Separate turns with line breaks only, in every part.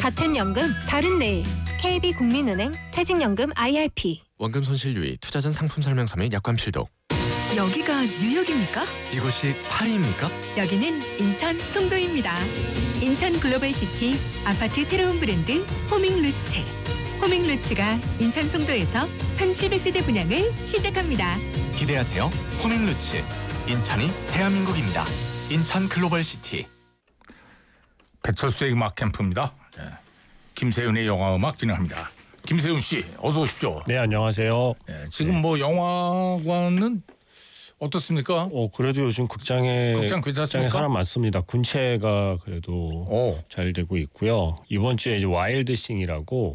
같은 연금 다른 내일. KB국민은행 퇴직연금 IRP.
원금 손실 유의, 투자 전 상품 설명서 및 약관 필독.
여기가 뉴욕입니까?
이곳이 파리입니까?
여기는 인천 송도입니다. 인천 글로벌시티 아파트 새로운 브랜드 호밍루츠. 호밍루츠가 인천 송도에서 1700세대 분양을 시작합니다.
기대하세요. 호밍루츠. 인천이 대한민국입니다. 인천 글로벌시티.
배철수의 음악 캠프입니다. 네. 김세윤의 영화음악 진행합니다. 김세윤 씨 어서 오십시오.
네, 안녕하세요.
네, 지금 뭐 영화관은 어떻습니까?
그래도 요즘 극장
괜찮습니까?
사람 많습니다. 군체가 그래도 잘 되고 있고요. 이번 주에 이제 와일드싱이라고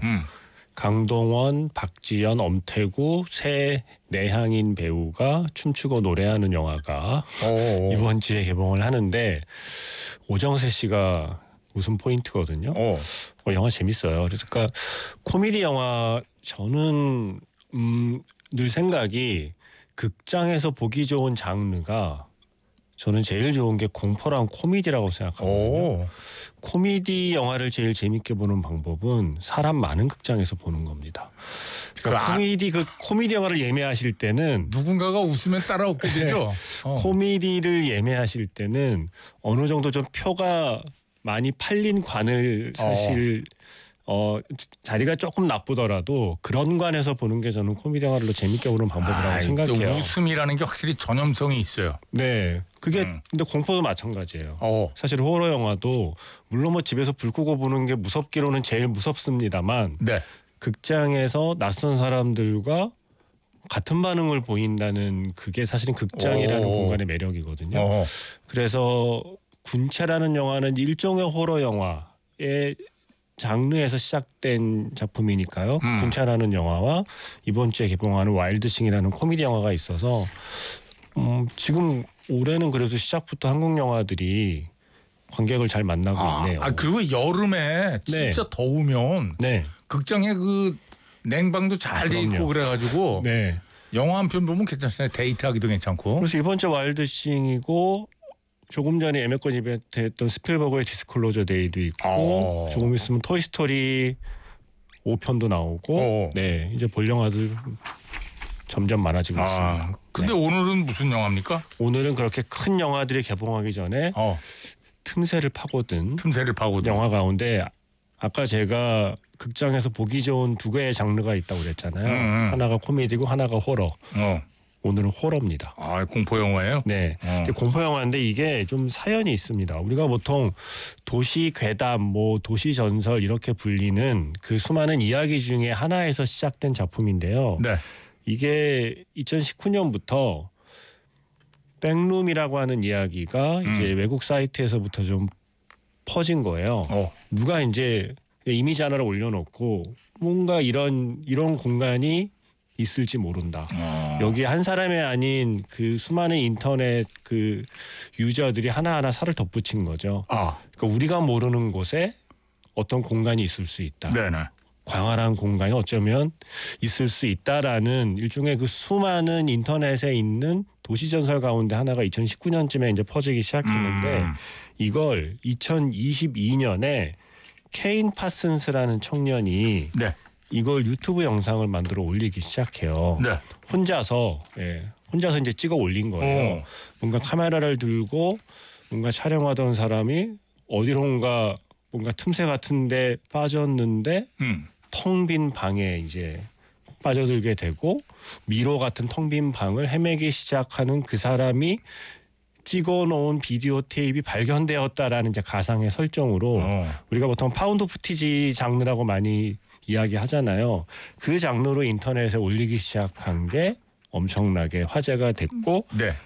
강동원, 박지연, 엄태구 세 내향인 배우가 춤추고 노래하는 영화가 이번 주에 개봉을 하는데 오정세 씨가 웃음 포인트거든요. 영화 재밌어요. 그러니까 코미디 영화 저는 늘 생각이 극장에서 보기 좋은 장르가 저는 제일 좋은 게 공포랑 코미디라고 생각하거든요. 코미디 영화를 제일 재밌게 보는 방법은 사람 많은 극장에서 보는 겁니다. 그러니까 코미디 영화를 예매하실 때는
누군가가 웃으면 따라 웃게 되죠.
코미디를 예매하실 때는 어느 정도 좀 표가 많이 팔린 관을 사실 자리가 조금 나쁘더라도 그런 관에서 보는 게 저는 코미디 영화를 더 재밌게 보는 방법이라고 생각해요.
또 웃음이라는 게 확실히 전염성이 있어요.
네, 그게 근데 공포도 마찬가지예요. 사실 호러 영화도 물론 뭐 집에서 불 끄고 보는 게 무섭기로는 제일 무섭습니다만 극장에서 낯선 사람들과 같은 반응을 보인다는 그게 사실은 극장이라는 공간의 매력이거든요. 그래서 군체라는 영화는 일종의 호러 영화의 장르에서 시작된 작품이니까요. 군체라는 영화와 이번 주에 개봉하는 와일드싱이라는 코미디 영화가 있어서 지금 올해는 그래도 시작부터 한국 영화들이 관객을 잘 만나고 있네요.
그리고 여름에 진짜 더우면 극장에 그 냉방도 잘 돼 있고 그래가지고 영화 한 편 보면 괜찮잖아요. 데이트하기도 괜찮고.
그래서 이번 주 와일드싱이고 조금 전에 예매권 이벤트 했던 스필버그의 디스클로저 데이도 있고 조금 있으면 토이스토리 5편도 나오고 이제 볼 영화들 점점 많아지고 있습니다.
근데 오늘은 무슨 영화입니까?
오늘은 그렇게 큰 영화들이 개봉하기 전에 틈새를 파고든 영화 가운데 아까 제가 극장에서 보기 좋은 두 개의 장르가 있다고 그랬잖아요. 하나가 코미디고 하나가 호러. 오늘은 호러입니다.
공포 영화예요?
네. 공포 영화인데 이게 좀 사연이 있습니다. 우리가 보통 도시 괴담, 도시 전설 이렇게 불리는 그 수많은 이야기 중에 하나에서 시작된 작품인데요. 이게 2019년부터 백룸이라고 하는 이야기가 이제 외국 사이트에서부터 좀 퍼진 거예요. 누가 이제 이미지 하나를 올려놓고 뭔가 이런 공간이 있을지 모른다. 여기 한 사람이 아닌 그 수많은 인터넷 그 유저들이 하나하나 살을 덧붙인 거죠. 그러니까 우리가 모르는 곳에 어떤 공간이 있을 수 있다. 광활한 공간이 어쩌면 있을 수 있다라는 일종의 그 수많은 인터넷에 있는 도시전설 가운데 하나가 2019년쯤에 이제 퍼지기 시작했는데 이걸 2022년에 케인 파슨스라는 청년이 이걸 유튜브 영상을 만들어 올리기 시작해요. 혼자서 이제 찍어 올린 거예요. 뭔가 카메라를 들고 뭔가 촬영하던 사람이 어디론가 뭔가 틈새 같은데 빠졌는데 텅 빈 방에 이제 빠져들게 되고 미로 같은 텅 빈 방을 헤매기 시작하는 그 사람이 찍어놓은 비디오 테이프가 발견되었다라는 이제 가상의 설정으로 우리가 보통 파운드 푸티지 장르라고 많이 이야기하잖아요. 그 장르로 인터넷에 올리기 시작한 게 엄청나게 화제가 됐고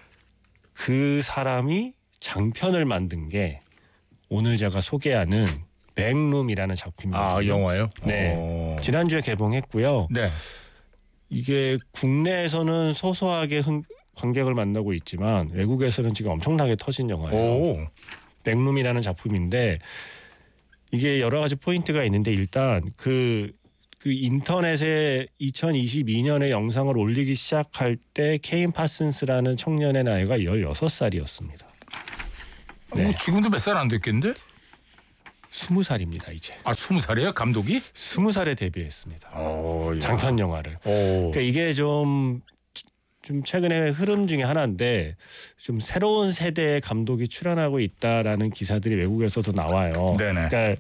그 사람이 장편을 만든 게 오늘 제가 소개하는 백룸이라는 작품입니다.
영화요?
네. 지난주에 개봉했고요. 이게 국내에서는 소소하게 관객을 만나고 있지만 외국에서는 지금 엄청나게 터진 영화예요. 백룸이라는 작품인데 이게 여러 가지 포인트가 있는데 일단 그 인터넷에 2022년에 영상을 올리기 시작할 때 케인 파슨스라는 청년의 나이가 16살이었습니다.
지금도 몇 살 안 됐겠는데?
20살입니다 이제.
20살이에요 감독이?
20살에 데뷔했습니다.
야.
장편 영화를. 그러니까 이게 좀 최근에 흐름 중에 하나인데 좀 새로운 세대의 감독이 출연하고 있다라는 기사들이 외국에서도 나와요.
네네.
그러니까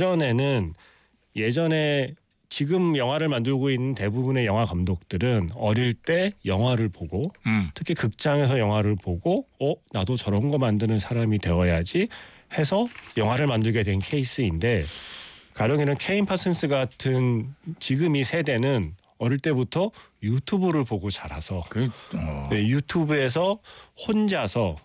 예전에 지금 영화를 만들고 있는 대부분의 영화 감독들은 어릴 때 영화를 보고 특히 극장에서 영화를 보고 나도 저런 거 만드는 사람이 되어야지 해서 영화를 만들게 된 케이스인데 가령이는 케인 파슨스 같은 지금 이 세대는 어릴 때부터 유튜브를 보고 자라서 유튜브에서 혼자서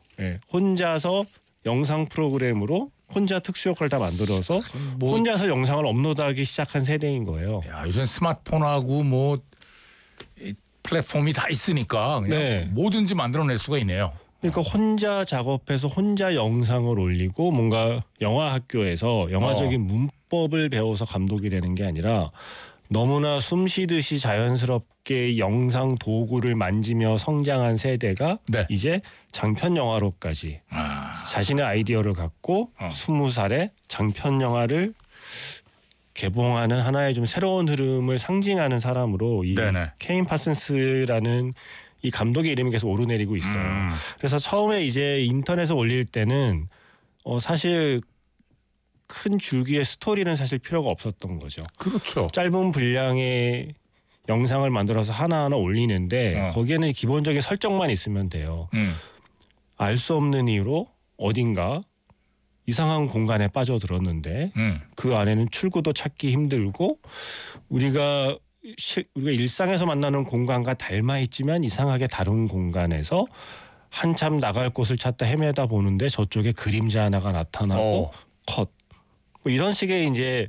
영상 프로그램으로 혼자 특수 역할을 다 만들어서 혼자서 영상을 업로드하기 시작한 세대인 거예요.
야, 요즘 스마트폰하고 뭐 플랫폼이 다 있으니까 그냥 뭐든지 만들어낼 수가 있네요.
그러니까 혼자 작업해서 혼자 영상을 올리고 뭔가 영화 학교에서 영화적인 문법을 배워서 감독이 되는 게 아니라 너무나 숨쉬듯이 자연스럽게 영상 도구를 만지며 성장한 세대가 이제 장편 영화로까지 자신의 아이디어를 갖고 20살에 장편 영화를 개봉하는 하나의 좀 새로운 흐름을 상징하는 사람으로 이 케인 파슨스라는 이 감독의 이름이 계속 오르내리고 있어요. 그래서 처음에 이제 인터넷에 올릴 때는 사실 큰 줄기의 스토리는 사실 필요가 없었던 거죠.
그렇죠.
짧은 분량의 영상을 만들어서 하나하나 올리는데 거기에는 기본적인 설정만 있으면 돼요. 알 수 없는 이유로 어딘가 이상한 공간에 빠져들었는데 그 안에는 출구도 찾기 힘들고 우리가 일상에서 만나는 공간과 닮아 있지만 이상하게 다른 공간에서 한참 나갈 곳을 찾다 헤매다 보는데 저쪽에 그림자 하나가 나타나고 컷. 뭐 이런 식의 이제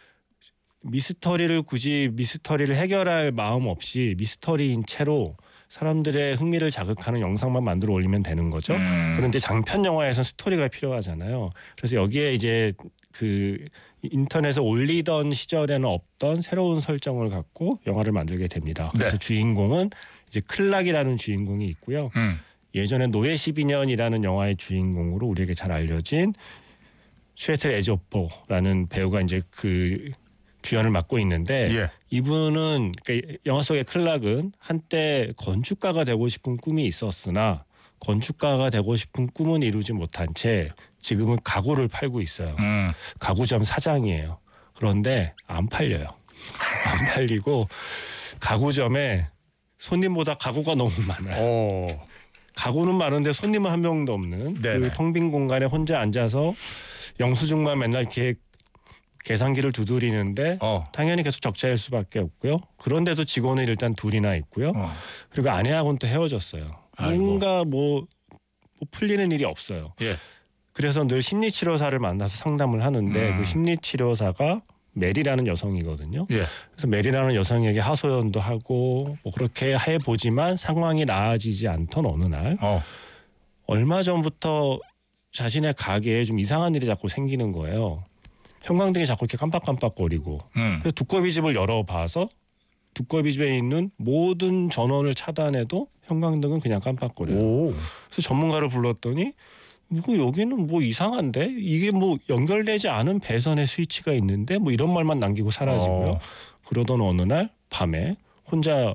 미스터리를 해결할 마음 없이 미스터리인 채로 사람들의 흥미를 자극하는 영상만 만들어 올리면 되는 거죠. 그런데 장편 영화에서는 스토리가 필요하잖아요. 그래서 여기에 이제 그 인터넷에 올리던 시절에는 없던 새로운 설정을 갖고 영화를 만들게 됩니다. 그래서 주인공은 이제 클락이라는 주인공이 있고요. 예전에 노예 12년이라는 영화의 주인공으로 우리에게 잘 알려진 슈에텔 에조포라는 배우가 이제 그 주연을 맡고 있는데 이분은 그러니까 영화 속의 클락은 한때 건축가가 되고 싶은 꿈이 있었으나 건축가가 되고 싶은 꿈은 이루지 못한 채 지금은 가구를 팔고 있어요. 가구점 사장이에요. 그런데 안 팔려요. 안 팔리고 가구점에 손님보다 가구가 너무 많아요. 가구는 많은데 손님은 한 명도 없는 그 텅 빈 공간에 혼자 앉아서 영수증만 맨날 이렇게 계산기를 두드리는데 당연히 계속 적자일 수밖에 없고요. 그런데도 직원은 일단 둘이나 있고요. 그리고 아내하고는 또 헤어졌어요. 뭔가 뭐 풀리는 일이 없어요. 그래서 늘 심리치료사를 만나서 상담을 하는데 그 심리치료사가 메리라는 여성이거든요. 그래서 메리라는 여성에게 하소연도 하고 뭐 그렇게 해보지만 상황이 나아지지 않던 어느 날 얼마 전부터 자신의 가게에 좀 이상한 일이 자꾸 생기는 거예요. 형광등이 자꾸 이렇게 깜빡깜빡거리고 그래서 두꺼비집을 열어봐서 두꺼비집에 있는 모든 전원을 차단해도 형광등은 그냥 깜빡거려요. 그래서 전문가를 불렀더니 뭐 여기는 뭐 이상한데 이게 뭐 연결되지 않은 배선의 스위치가 있는데 뭐 이런 말만 남기고 사라지고요. 그러던 어느 날 밤에 혼자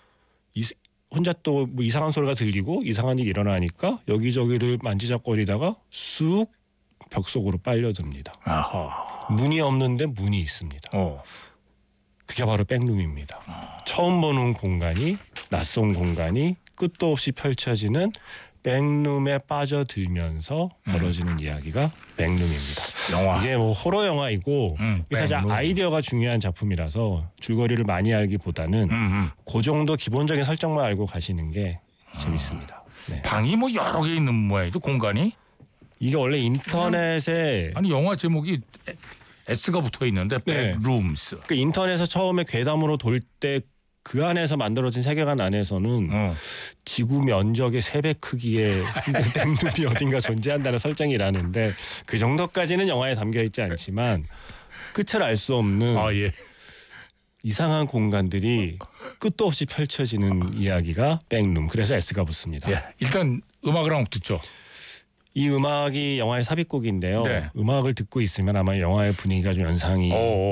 또 뭐 이상한 소리가 들리고 이상한 일이 일어나니까 여기저기를 만지작거리다가 쑥 벽 속으로 빨려듭니다. 문이 없는데 문이 있습니다. 그게 바로 백룸입니다. 처음 보는 공간이 낯선 공간이 끝도 없이 펼쳐지는 백룸에 빠져들면서 벌어지는 이야기가 백룸입니다. 이게 뭐 호러 영화이고 사실 아이디어가 중요한 작품이라서 줄거리를 많이 알기보다는 그 정도 기본적인 설정만 알고 가시는 게 재밌습니다.
방이 뭐 여러 개 있는 모양이죠 공간이?
이게 원래 인터넷에
아니 영화 제목이 S가 붙어 있는데 백룸스.
그 인터넷에서 처음에 괴담으로 돌 때 그 안에서 만들어진 세계관 안에서는 지구 면적의 3배 크기의 백룸이 어딘가 존재한다는 설정이라는데 그 정도까지는 영화에 담겨 있지 않지만 끝을 알 수 없는 이상한 공간들이 끝도 없이 펼쳐지는 이야기가 백룸. 그래서 S가 붙습니다.
일단 음악을 한곡 듣죠.
이 음악이 영화의 삽입곡인데요.
네.
음악을 듣고 있으면 아마 영화의 분위기가 좀 연상이